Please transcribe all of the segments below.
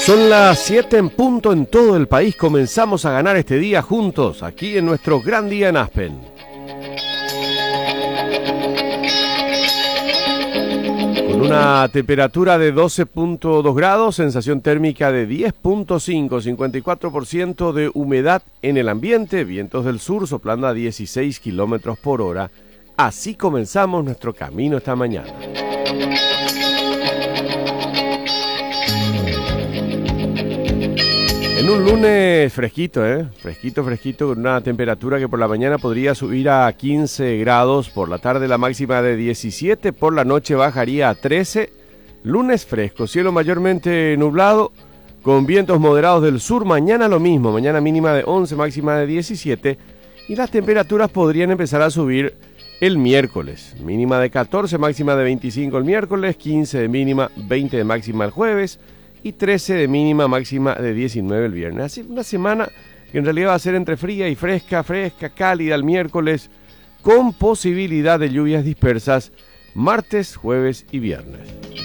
Son las 7 en punto en todo el país. Comenzamos a ganar este día juntos, aquí en nuestro gran día en Aspen. Con una temperatura de 12.2 grados, sensación térmica de 10.5, 54% de humedad en el ambiente, vientos del sur soplando a 16 kilómetros por hora. Así comenzamos nuestro camino esta mañana. En un lunes fresquito, fresquito, con una temperatura que por la mañana podría subir a 15 grados, por la tarde la máxima de 17, por la noche bajaría a 13. Lunes fresco, cielo mayormente nublado, con vientos moderados del sur. Mañana lo mismo, mañana mínima de 11, máxima de 17, y las temperaturas podrían empezar a subir el miércoles. Mínima de 14, máxima de 25 el miércoles, 15 de mínima, 20 de máxima el jueves, y 13 de mínima, máxima de 19 el viernes. Así una semana que en realidad va a ser entre fría y fresca, cálida el miércoles, con posibilidad de lluvias dispersas martes, jueves y viernes.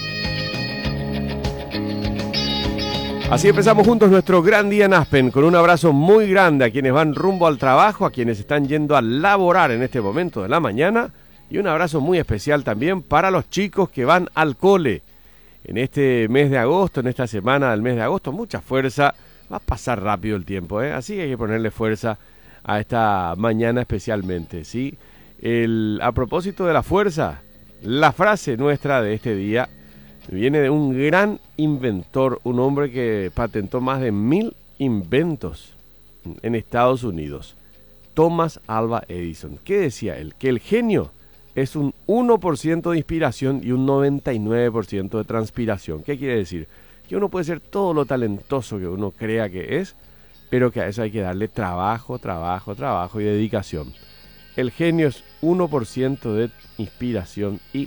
Así empezamos juntos nuestro gran día en Aspen, con un abrazo muy grande a quienes van rumbo al trabajo, a quienes están yendo a laborar en este momento de la mañana, y un abrazo muy especial también para los chicos que van al cole. En este mes de agosto, en esta semana del mes de agosto, mucha fuerza. Va a pasar rápido el tiempo, así que hay que ponerle fuerza a esta mañana especialmente, ¿sí? A propósito de la fuerza, la frase nuestra de este día viene de un gran inventor, un hombre que patentó más de 1000 inventos en Estados Unidos, Thomas Alva Edison. ¿Qué decía él? Que el genio es un 1% de inspiración y un 99% de transpiración. ¿Qué quiere decir? Que uno puede ser todo lo talentoso que uno crea que es, pero que a eso hay que darle trabajo y dedicación. El genio es 1% de inspiración y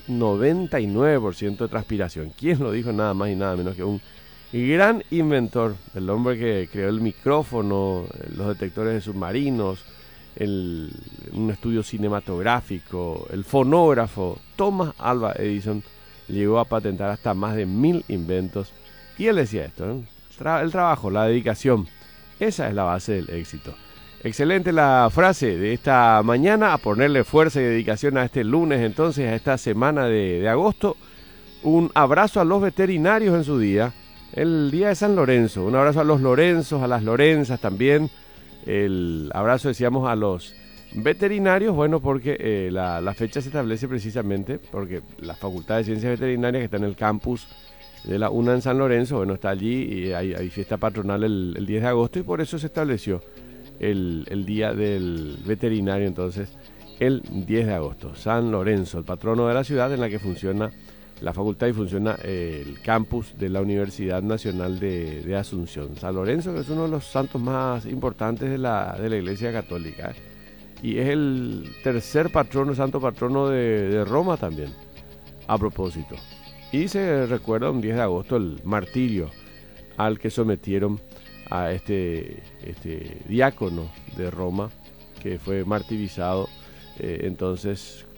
99% de transpiración. ¿Quién lo dijo? Nada más y nada menos que un gran inventor, el hombre que creó el micrófono, los detectores de submarinos, un estudio cinematográfico, el fonógrafo. Thomas Alva Edison llegó a patentar hasta más de 1000 inventos. Y él decía esto, el trabajo, la dedicación, esa es la base del éxito. Excelente la frase de esta mañana, a ponerle fuerza y dedicación a este lunes, entonces, a esta semana de agosto. Un abrazo a los veterinarios en su día, el día de San Lorenzo. Un abrazo a los Lorenzos, a las Lorenzas también. El abrazo, decíamos, a los veterinarios, bueno, porque la fecha se establece precisamente porque la Facultad de Ciencias Veterinarias, que está en el campus de la UNA en San Lorenzo, bueno, está allí y hay fiesta patronal el 10 de agosto, y por eso se estableció el día del veterinario, entonces, el 10 de agosto. San Lorenzo, el patrono de la ciudad en la que funciona la facultad y funciona el campus de la Universidad Nacional de Asunción. San Lorenzo, que es uno de los santos más importantes de la Iglesia Católica, y es el tercer patrono, santo patrono de Roma también, a propósito. Y se recuerda un 10 de agosto el martirio al que sometieron a este diácono de Roma, que fue martirizado entonces